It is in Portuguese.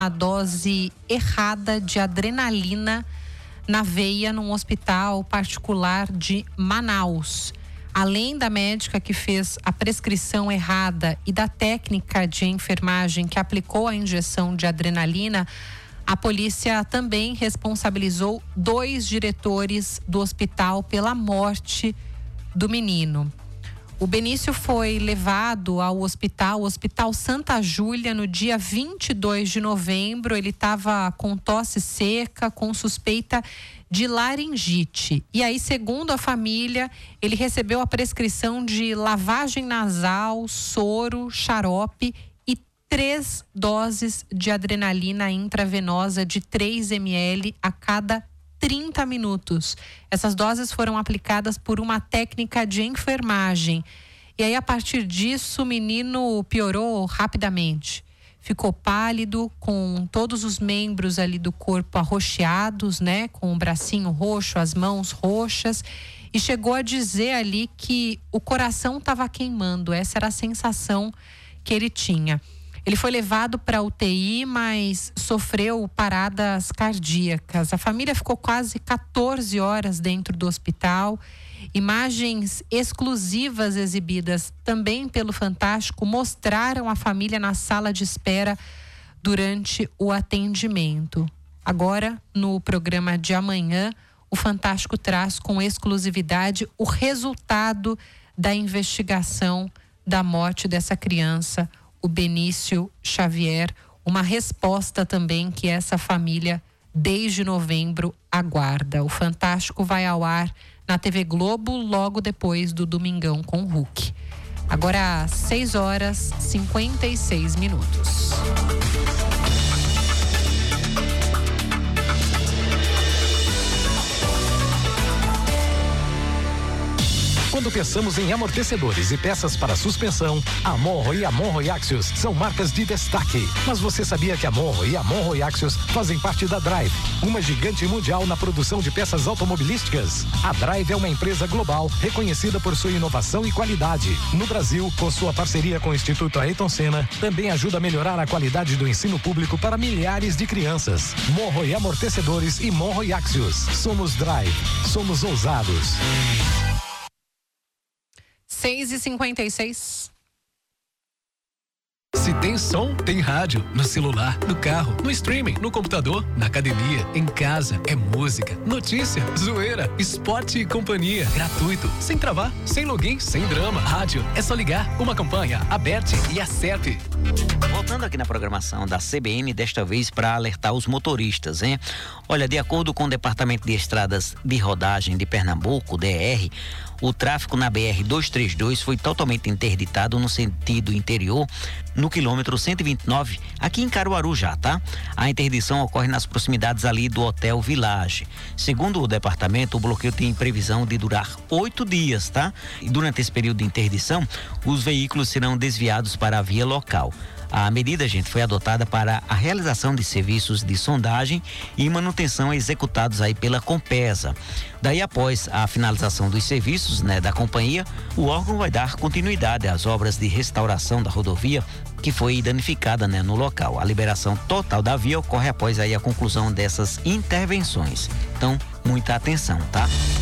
a dose errada de adrenalina na veia num hospital particular de Manaus. Além da médica que fez a prescrição errada e da técnica de enfermagem que aplicou a injeção de adrenalina, a polícia também responsabilizou 2 diretores do hospital pela morte do menino. O Benício foi levado ao Hospital Santa Júlia, no dia 22 de novembro. Ele estava com tosse seca, com suspeita de laringite. E aí, segundo a família, ele recebeu a prescrição de lavagem nasal, soro, xarope e 3 doses de adrenalina intravenosa de 3 ml a cada 30 minutos. Essas doses foram aplicadas por uma técnica de enfermagem. E aí, a partir disso, o menino piorou rapidamente. Ficou pálido, com todos os membros ali do corpo arroxeados, né? Com o bracinho roxo, as mãos roxas. E chegou a dizer ali que o coração estava queimando. Essa era a sensação que ele tinha. Ele foi levado para a UTI, mas sofreu paradas cardíacas. A família ficou quase 14 horas dentro do hospital. Imagens exclusivas exibidas também pelo Fantástico mostraram a família na sala de espera durante o atendimento. Agora, no programa de amanhã, o Fantástico traz com exclusividade o resultado da investigação da morte dessa criança, o Benício Xavier, uma resposta também que essa família, desde novembro, aguarda. O Fantástico vai ao ar na TV Globo logo depois do Domingão com o Hulk. Agora, 6h56. Quando pensamos em amortecedores e peças para suspensão, a Monro e a Monro Axios são marcas de destaque. Mas você sabia que a Monro e a Monro Axios fazem parte da Drive, uma gigante mundial na produção de peças automobilísticas? A Drive é uma empresa global reconhecida por sua inovação e qualidade. No Brasil, com sua parceria com o Instituto Ayrton Senna, também ajuda a melhorar a qualidade do ensino público para milhares de crianças. Monro e Amortecedores e Monro Axios. Somos Drive. Somos ousados. 6h56. Se tem som, tem rádio. No celular, no carro, no streaming, no computador, na academia, em casa. É música, notícia, zoeira, esporte e companhia. Gratuito, sem travar, sem login, sem drama. Rádio, é só ligar. Uma campanha, aperte e acerte. Voltando aqui na programação da CBN, desta vez para alertar os motoristas, hein? Olha, de acordo com o Departamento de Estradas de Rodagem de Pernambuco, DR, o tráfego na BR-232 foi totalmente interditado no sentido interior, no quilômetro 129, aqui em Caruaru já, tá? A interdição ocorre nas proximidades ali do Hotel Village. Segundo o departamento, o bloqueio tem previsão de durar 8 dias, tá? E durante esse período de interdição, os veículos serão desviados para a via local. A medida, gente, foi adotada para a realização de serviços de sondagem e manutenção executados aí pela Compesa. Daí, após a finalização dos serviços, né, da companhia, o órgão vai dar continuidade às obras de restauração da rodovia que foi danificada, né, no local. A liberação total da via ocorre após aí a conclusão dessas intervenções. Então, muita atenção, tá?